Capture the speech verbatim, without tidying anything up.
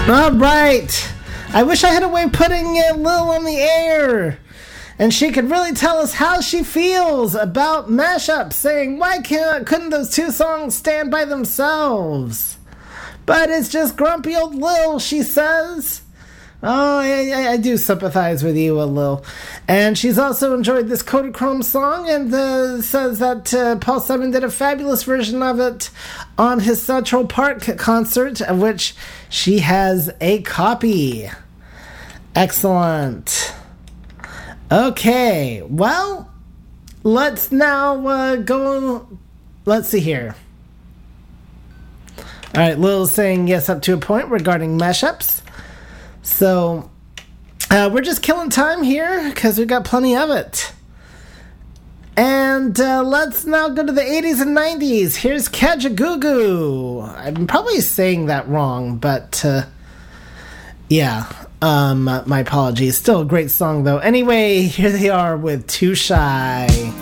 All right. I wish I had a way of putting uh, Lil on the air, and she could really tell us how she feels about mashups, saying, why can't, couldn't those two songs stand by themselves? But it's just grumpy old Lil, she says. Oh, I, I, I do sympathize with you a little. And she's also enjoyed this Kodachrome song and uh, says that uh, Paul Simon did a fabulous version of it on his Central Park concert, of which she has a copy. Excellent. Okay, well, let's now uh, go. Let's see here. All right, Lil's saying yes up to a point regarding mashups. So, uh, we're just killing time here because we've got plenty of it. And uh, let's now go to the eighties and nineties. Here's Kajagoogoo. I'm probably saying that wrong, but uh, yeah, um, my apologies. Still a great song, though. Anyway, here they are with Too Shy.